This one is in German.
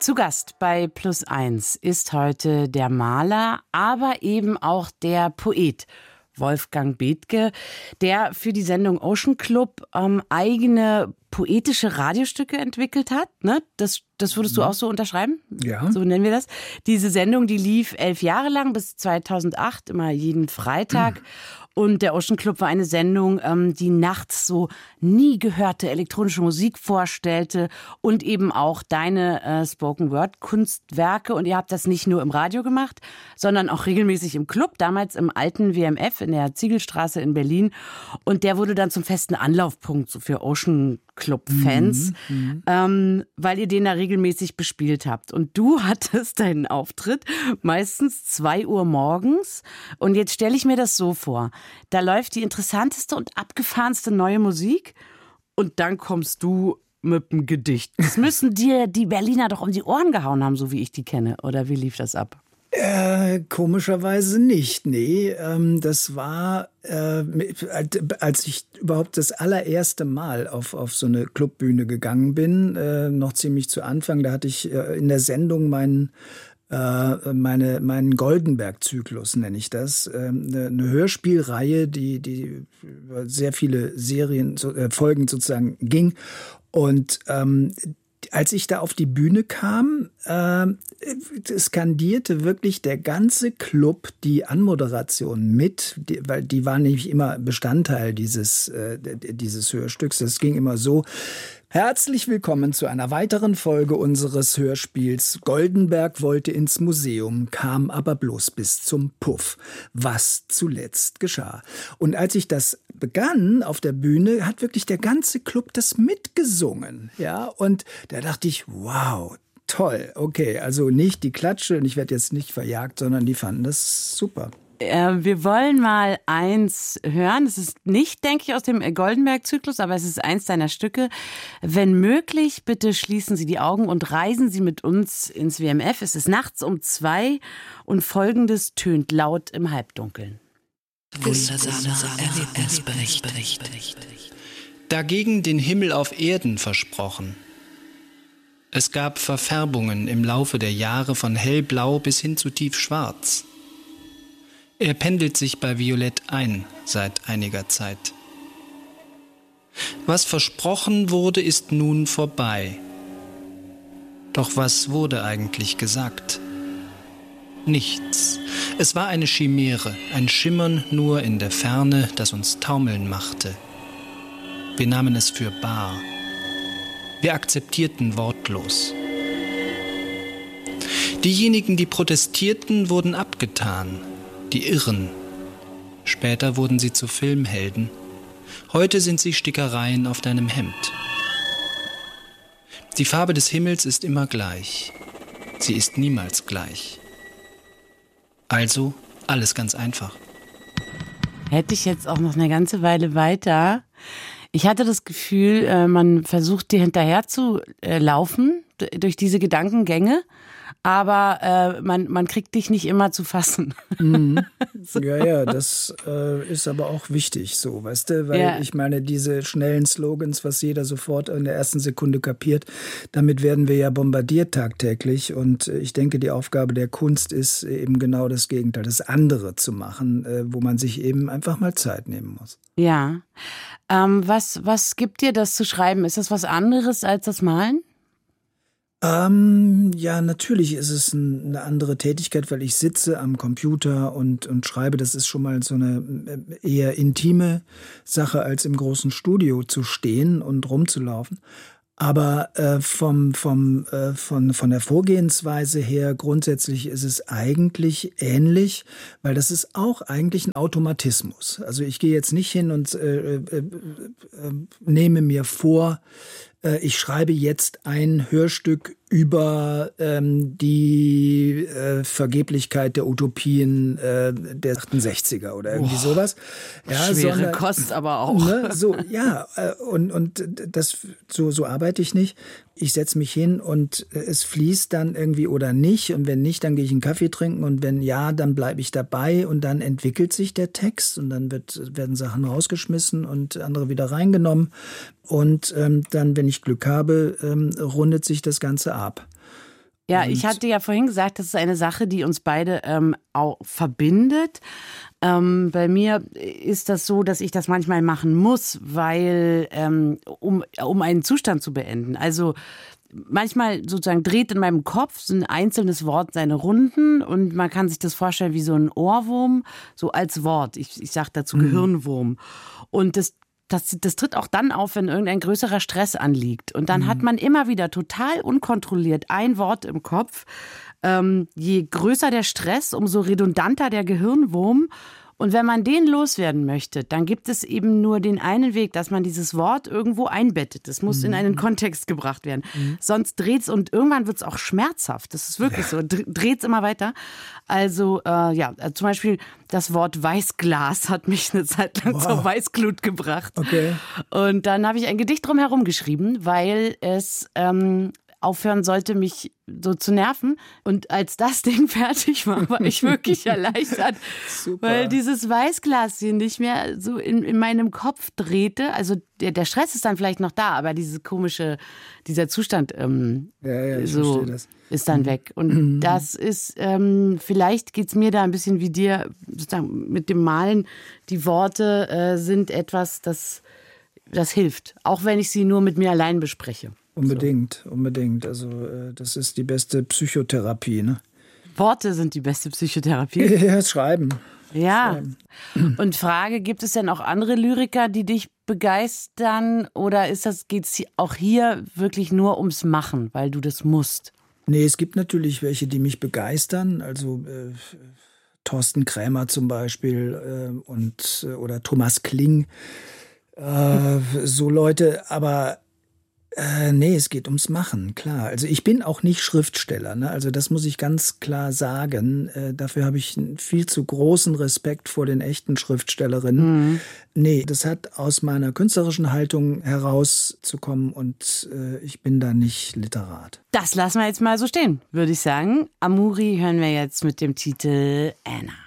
Zu Gast bei Plus 1 ist heute der Maler, aber eben auch der Poet Wolfgang Bethge, der für die Sendung Ocean Club eigene poetische Radiostücke entwickelt hat. Ne? Das würdest du auch so unterschreiben? Ja. So nennen wir das. Diese Sendung, die lief 11 Jahre lang bis 2008, immer jeden Freitag. Und der Ocean Club war eine Sendung, die nachts so nie gehörte elektronische Musik vorstellte und eben auch deine Spoken-Word-Kunstwerke. Und ihr habt das nicht nur im Radio gemacht, sondern auch regelmäßig im Club, damals im alten WMF in der Ziegelstraße in Berlin. Und der wurde dann zum festen Anlaufpunkt so für Ocean Club-Fans, weil ihr den da regelmäßig bespielt habt. Und du hattest deinen Auftritt meistens 2 Uhr morgens. Und jetzt stelle ich mir das so vor. Da läuft die interessanteste und abgefahrenste neue Musik und dann kommst du mit einem Gedicht. Das müssen dir die Berliner doch um die Ohren gehauen haben, so wie ich die kenne. Oder wie lief das ab? Komischerweise nicht, nee. Das war, als ich überhaupt das allererste Mal auf so eine Clubbühne gegangen bin, noch ziemlich zu Anfang, da hatte ich in der Sendung meinen Goldenberg-Zyklus, nenne ich das. Eine Hörspielreihe, die über sehr viele Folgen sozusagen ging. Und als ich da auf die Bühne kam, skandierte wirklich der ganze Club die Anmoderation mit, weil die war nämlich immer Bestandteil dieses Hörstücks. Das ging immer so: Herzlich willkommen zu einer weiteren Folge unseres Hörspiels. Goldenberg wollte ins Museum, kam aber bloß bis zum Puff. Was zuletzt geschah. Und als ich das begann auf der Bühne, hat wirklich der ganze Club das mitgesungen. Ja, und da dachte ich, wow, toll. Okay, also nicht die Klatsche, und ich werde jetzt nicht verjagt, sondern die fanden das super. Wir wollen mal eins hören. Es ist nicht, denke ich, aus dem Goldenberg-Zyklus, aber es ist eins deiner Stücke. Wenn möglich, bitte schließen Sie die Augen und reisen Sie mit uns ins WMF. Es ist nachts um 2 und Folgendes tönt laut im Halbdunkeln. Wundersamer Erlebnisbericht. Dagegen den Himmel auf Erden versprochen. Es gab Verfärbungen im Laufe der Jahre von hellblau bis hin zu tiefschwarz. Er pendelt sich bei Violett ein seit einiger Zeit. Was versprochen wurde, ist nun vorbei. Doch was wurde eigentlich gesagt? Nichts. Es war eine Chimäre, ein Schimmern nur in der Ferne, das uns taumeln machte. Wir nahmen es für bar. Wir akzeptierten wortlos. Diejenigen, die protestierten, wurden abgetan. Die Irren. Später wurden sie zu Filmhelden. Heute sind sie Stickereien auf deinem Hemd. Die Farbe des Himmels ist immer gleich. Sie ist niemals gleich. Also alles ganz einfach. Hätte ich jetzt auch noch eine ganze Weile weiter. Ich hatte das Gefühl, man versucht dir hinterher zu laufen durch diese Gedankengänge. Aber man kriegt dich nicht immer zu fassen. So. Ja, das ist aber auch wichtig, so, weißt du? Weil ich meine, diese schnellen Slogans, was jeder sofort in der ersten Sekunde kapiert, damit werden wir ja bombardiert tagtäglich. Und ich denke, die Aufgabe der Kunst ist eben genau das Gegenteil, das andere zu machen, wo man sich eben einfach mal Zeit nehmen muss. Ja. Was gibt dir das zu schreiben? Ist das was anderes als das Malen? Ja, natürlich ist es eine andere Tätigkeit, weil ich sitze am Computer und schreibe. Das ist schon mal so eine eher intime Sache, als im großen Studio zu stehen und rumzulaufen. Aber von der Vorgehensweise her grundsätzlich ist es eigentlich ähnlich, weil das ist auch eigentlich ein Automatismus. Also ich gehe jetzt nicht hin und nehme mir vor, ich schreibe jetzt ein Hörstück über die Vergeblichkeit der Utopien der 68er oder irgendwie sowas. Ja, schwere Kost aber auch. Ne, so, ja, und das so arbeite ich nicht. Ich setze mich hin und es fließt dann irgendwie oder nicht. Und wenn nicht, dann gehe ich einen Kaffee trinken. Und wenn ja, dann bleibe ich dabei. Und dann entwickelt sich der Text. Und dann werden Sachen rausgeschmissen und andere wieder reingenommen. Und dann, wenn ich Glück habe, rundet sich das Ganze ab. Ja, ich hatte ja vorhin gesagt, das ist eine Sache, die uns beide auch verbindet. Bei mir ist das so, dass ich das manchmal machen muss, weil um einen Zustand zu beenden. Also manchmal sozusagen dreht in meinem Kopf so ein einzelnes Wort seine Runden und man kann sich das vorstellen wie so ein Ohrwurm, so als Wort. Ich sage dazu Gehirnwurm. Und das tritt auch dann auf, wenn irgendein größerer Stress anliegt. Und dann hat man immer wieder total unkontrolliert ein Wort im Kopf. Je größer der Stress, umso redundanter der Gehirnwurm. Und wenn man den loswerden möchte, dann gibt es eben nur den einen Weg, dass man dieses Wort irgendwo einbettet. Das muss in einen Kontext gebracht werden. Sonst dreht's und irgendwann wird's auch schmerzhaft. Das ist wirklich so. Dreht's immer weiter. Also, zum Beispiel das Wort Weißglas hat mich eine Zeit lang zur Weißglut gebracht. Okay. Und dann habe ich ein Gedicht drumherum geschrieben, weil es aufhören sollte, mich so zu nerven. Und als das Ding fertig war ich wirklich erleichtert, Super. weil dieses Weißglas hier nicht mehr so in meinem Kopf drehte. Also der Stress ist dann vielleicht noch da, aber dieser Zustand ich so verstehe das. ist dann weg. Und das ist, vielleicht geht's mir da ein bisschen wie dir, sozusagen mit dem Malen. Die Worte sind etwas, das hilft, auch wenn ich sie nur mit mir allein bespreche. Unbedingt. Also das ist die beste Psychotherapie, ne? Worte sind die beste Psychotherapie. Ja, schreiben. Ja. Und Frage, gibt es denn auch andere Lyriker, die dich begeistern? Oder geht's auch hier wirklich nur ums Machen, weil du das musst? Nee, es gibt natürlich welche, die mich begeistern. Also Thorsten Krämer zum Beispiel oder Thomas Kling. So Leute, aber nee, es geht ums Machen, klar. Also ich bin auch nicht Schriftsteller, ne? Also das muss ich ganz klar sagen. Dafür habe ich einen viel zu großen Respekt vor den echten Schriftstellerinnen. Nee, das hat aus meiner künstlerischen Haltung herauszukommen und ich bin da nicht Literat. Das lassen wir jetzt mal so stehen, würde ich sagen. Amoury hören wir jetzt mit dem Titel Anna.